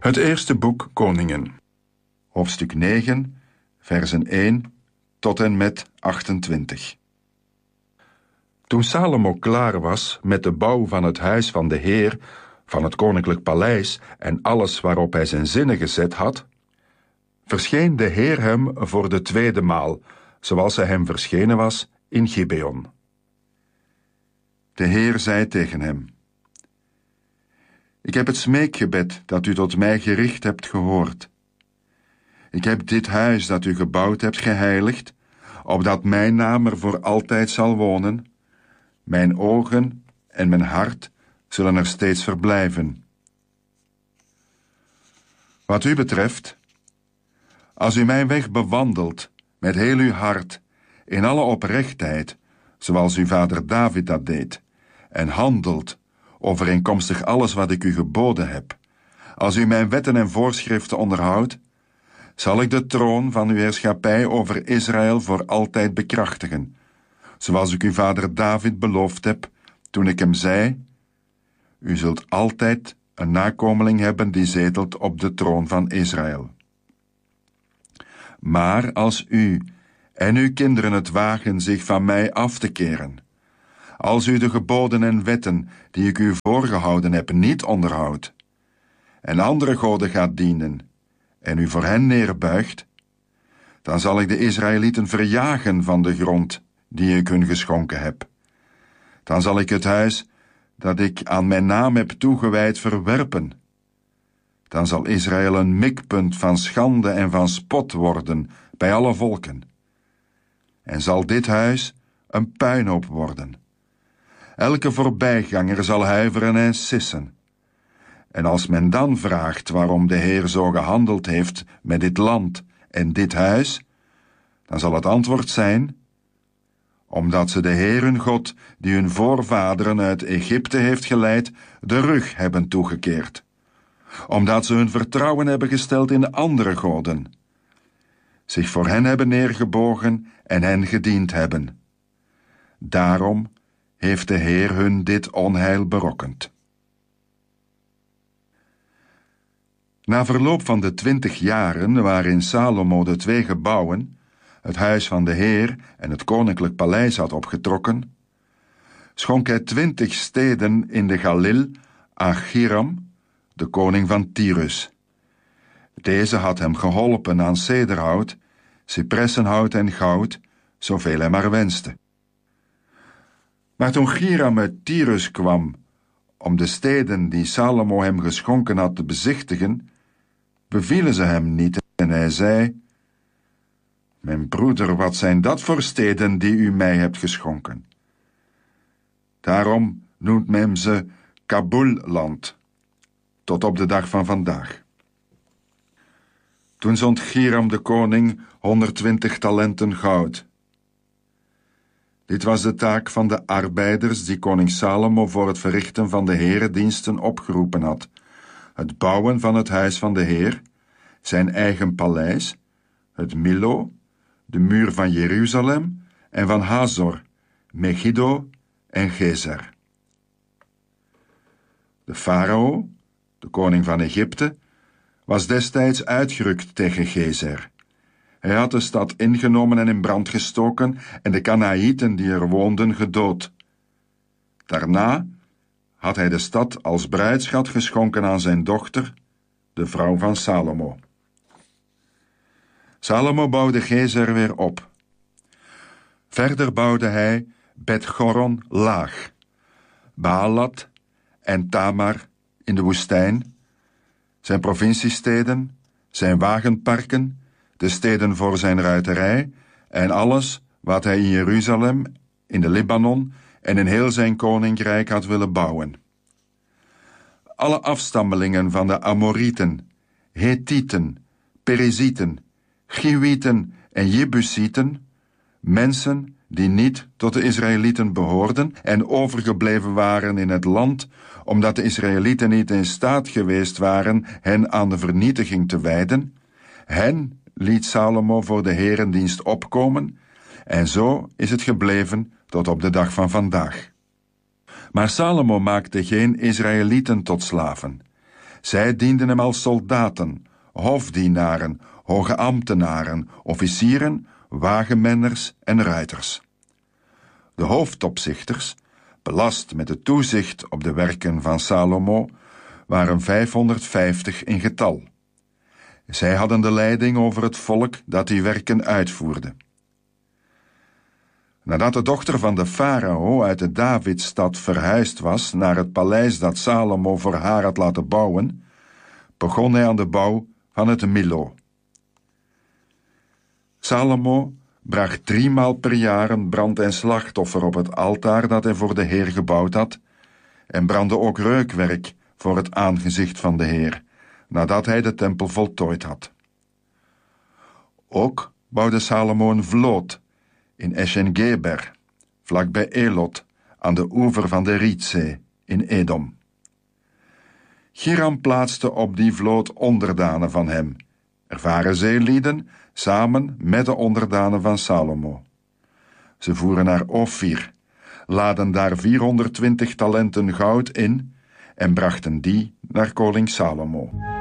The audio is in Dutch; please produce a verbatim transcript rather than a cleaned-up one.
Het eerste boek Koningen, hoofdstuk negen, versen één tot en met achtentwintig. Toen Salomo klaar was met de bouw van het huis van de Heer, van het koninklijk paleis en alles waarop hij zijn zinnen gezet had, verscheen de Heer hem voor de tweede maal, zoals hij hem verschenen was in Gibeon. De Heer zei tegen hem: Ik heb het smeekgebed dat u tot mij gericht hebt gehoord. Ik heb dit huis dat u gebouwd hebt geheiligd, opdat mijn naam er voor altijd zal wonen. Mijn ogen en mijn hart zullen er steeds verblijven. Wat u betreft, als u mijn weg bewandelt met heel uw hart, in alle oprechtheid, zoals uw vader David dat deed, en handelt overeenkomstig alles wat ik u geboden heb, als u mijn wetten en voorschriften onderhoudt, zal ik de troon van uw heerschappij over Israël voor altijd bekrachtigen, zoals ik uw vader David beloofd heb, toen ik hem zei: U zult altijd een nakomeling hebben die zetelt op de troon van Israël. Maar als u en uw kinderen het wagen zich van mij af te keren, als u de geboden en wetten die ik u voorgehouden heb niet onderhoudt, en andere goden gaat dienen, en u voor hen neerbuigt, dan zal ik de Israëlieten verjagen van de grond die ik hun geschonken heb. Dan zal ik het huis dat ik aan mijn naam heb toegewijd verwerpen. Dan zal Israël een mikpunt van schande en van spot worden bij alle volken. En zal dit huis een puinhoop worden. Elke voorbijganger zal huiveren en sissen. En als men dan vraagt waarom de Heer zo gehandeld heeft met dit land en dit huis, dan zal het antwoord zijn: omdat ze de Heer hun God, die hun voorvaderen uit Egypte heeft geleid, de rug hebben toegekeerd. Omdat ze hun vertrouwen hebben gesteld in andere goden, zich voor hen hebben neergebogen en hen gediend hebben. Daarom heeft de Heer hun dit onheil berokkend. Na verloop van de twintig jaren waarin Salomo de twee gebouwen, het huis van de Heer en het koninklijk paleis had opgetrokken, schonk hij twintig steden in de Galil aan Hiram, de koning van Tyrus. Deze had hem geholpen aan cederhout, cipressenhout en goud, zoveel hij maar wenste. Maar toen Hiram uit Tyrus kwam om de steden die Salomo hem geschonken had te bezichtigen, bevielen ze hem niet en hij zei: Mijn broeder, wat zijn dat voor steden die u mij hebt geschonken? Daarom noemt men ze Kabulland, tot op de dag van vandaag. Toen zond Hiram de koning honderdtwintig talenten goud. Dit was de taak van de arbeiders die koning Salomo voor het verrichten van de herediensten opgeroepen had: het bouwen van het huis van de Heer, zijn eigen paleis, het Milo, de muur van Jeruzalem en van Hazor, Megiddo en Gezer. De farao, de koning van Egypte, was destijds uitgerukt tegen Gezer. Hij had de stad ingenomen en in brand gestoken en de Kanaïten die er woonden gedood. Daarna had hij de stad als bruidsschat geschonken aan zijn dochter, de vrouw van Salomo. Salomo bouwde Gezer weer op. Verder bouwde hij Bet-Goron laag, Baalat en Tamar in de woestijn, zijn provinciesteden, zijn wagenparken, de steden voor zijn ruiterij en alles wat hij in Jeruzalem, in de Libanon en in heel zijn koninkrijk had willen bouwen. Alle afstammelingen van de Amorieten, Hethieten, Perizieten, Chiwieten en Jebusieten, mensen die niet tot de Israëlieten behoorden en overgebleven waren in het land, omdat de Israëlieten niet in staat geweest waren hen aan de vernietiging te wijden, hen liet Salomo voor de herendienst opkomen, en zo is het gebleven tot op de dag van vandaag. Maar Salomo maakte geen Israëlieten tot slaven. Zij dienden hem als soldaten, hofdienaren, hoge ambtenaren, officieren, wagenmenners en ruiters. De hoofdopzichters, belast met het toezicht op de werken van Salomo, waren vijfhonderdvijftig in getal. Zij hadden de leiding over het volk dat die werken uitvoerde. Nadat de dochter van de farao uit de Davidstad verhuisd was naar het paleis dat Salomo voor haar had laten bouwen, begon hij aan de bouw van het Milo. Salomo bracht driemaal per jaar een brand- en slachtoffer op het altaar dat hij voor de Heer gebouwd had, en brandde ook reukwerk voor het aangezicht van de Heer, nadat hij de tempel voltooid had. Ook bouwde Salomo een vloot in Eshengeber, vlakbij Elot, aan de oever van de Rietzee, in Edom. Hiram plaatste op die vloot onderdanen van hem, ervaren zeelieden, samen met de onderdanen van Salomo. Ze voeren naar Ofir, laden daar vierhonderdtwintig talenten goud in en brachten die naar koning Salomo.